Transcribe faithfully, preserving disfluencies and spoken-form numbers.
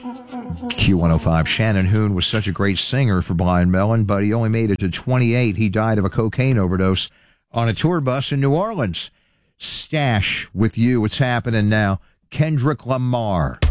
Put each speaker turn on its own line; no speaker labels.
Q one oh five. Shannon Hoon was such a great singer for Blind Melon, but he only made it to twenty-eight. He died of a cocaine overdose on a tour bus in New Orleans. Stash with you. What's happening now? Kendrick Lamar.